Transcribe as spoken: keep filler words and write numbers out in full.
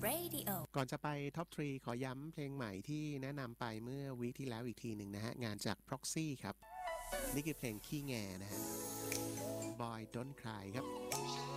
Radio ก่อนจะไปท็อปทรีขอย้ำเพลงใหม่ที่แนะนำไปเมื่อวีคที่แล้วอีกทีหนึ่งนะฮะงานจาก Proxy ครับนี่คือเพลงขี้แงนะฮะ Boy Don't Cry ครับ